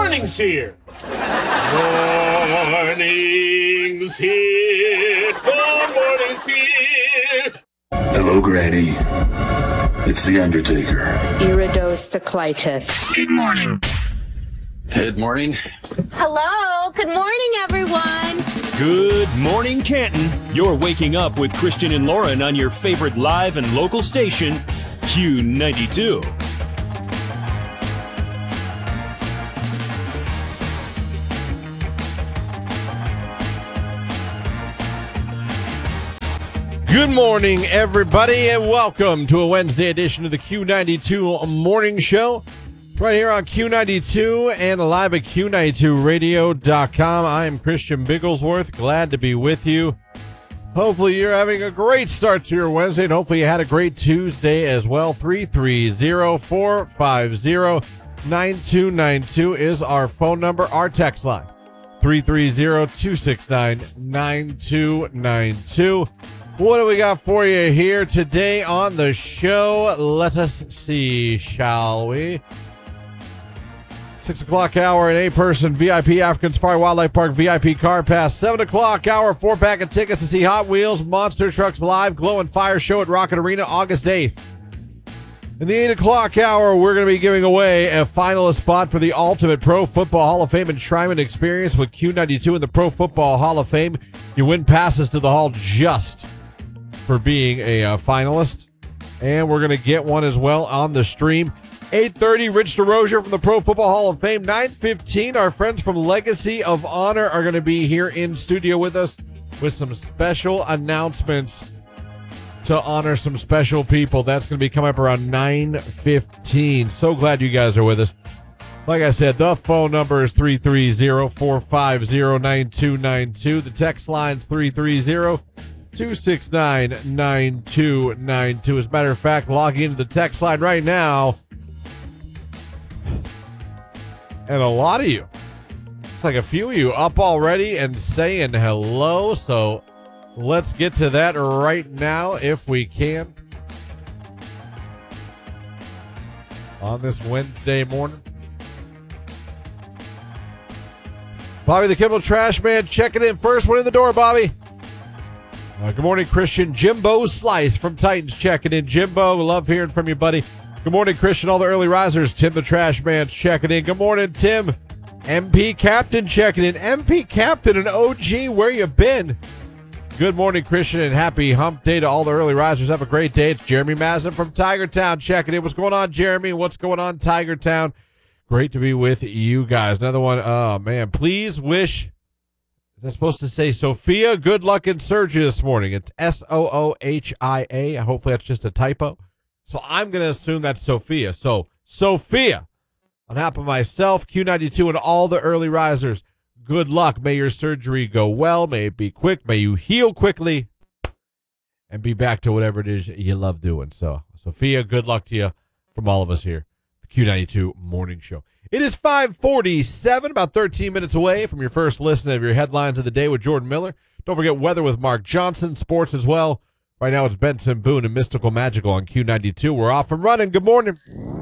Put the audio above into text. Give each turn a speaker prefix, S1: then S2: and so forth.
S1: morning's here. Morning's here. Good morning's here.
S2: Hello, Granny. It's the Undertaker.
S3: Iridocyclitis.
S2: Good morning. Good morning.
S4: Hello. Good morning, everyone.
S5: Good morning, Canton. You're waking up with Christian and Lauren on your favorite live and local station, Q92.
S6: Good morning, everybody, and welcome to a Wednesday edition of the Q92 Morning Show. Right here on Q92 and live at Q92radio.com. I'm Christian Bigglesworth. Glad to be with you. Hopefully you're having a great start to your Wednesday, and hopefully you had a great Tuesday as well. 330-450-9292 is our phone number. Our text line, 330-269-9292. What do we got for you here today on the show? Let us see, shall we? 6 o'clock hour, an 8-person VIP African Safari Wildlife Park VIP car pass. 7 o'clock hour, 4-pack of tickets to see Hot Wheels Monster Trucks Live Glow and Fire Show at Rocket Arena August 8th. In the 8 o'clock hour, we're going to be giving away a finalist spot for the Ultimate Pro Football Hall of Fame Enshrinement Experience with Q92 and the Pro Football Hall of Fame. You win passes to the Hall just for being a finalist. And we're going to get one as well on the stream. 8:30, Rich DeRozier from the Pro Football Hall of Fame. 9:15, our friends from Legacy of Honor are going to be here in studio with us with some special announcements to honor some special people. That's going to be coming up around 9:15. So glad you guys are with us. Like I said, the phone number is 330-450-9292. The text line is 330-269-9292. As a matter of fact, logging into the text line right now. And a lot of you, it's like a few of you up already and saying hello. So let's get to that right now if we can. On this Wednesday morning. Bobby the Kimball Trash Man checking in first. One in the door, Bobby. Good morning, Christian. Jimbo Slice from Titans checking in. Jimbo, love hearing from you, buddy. Good morning, Christian. All the early risers. Tim the Trash Man's checking in. Good morning, Tim. MP Captain checking in. MP Captain and OG, where you been? Good morning, Christian, and happy hump day to all the early risers. Have a great day. It's Jeremy Mazin from Tiger Town checking in. What's going on, Jeremy? What's going on, Tiger Town? Great to be with you guys. Another one. Oh, man. Please wish, is that supposed to say Sophia? Good luck in surgery this morning. It's Soohia. Hopefully that's just a typo. So I'm going to assume that's Sophia. So, Sophia, on behalf of myself, Q92, and all the early risers, good luck. May your surgery go well. May it be quick. May you heal quickly and be back to whatever it is you love doing. So, Sophia, good luck to you from all of us here, the Q92 Morning Show. It is 5:47, about 13 minutes away from your first listen of your headlines of the day with Jordan Miller. Don't forget weather with Mark Johnson, sports as well. Right now it's Benson Boone and Mystical Magical on Q92. We're off and running. Good morning.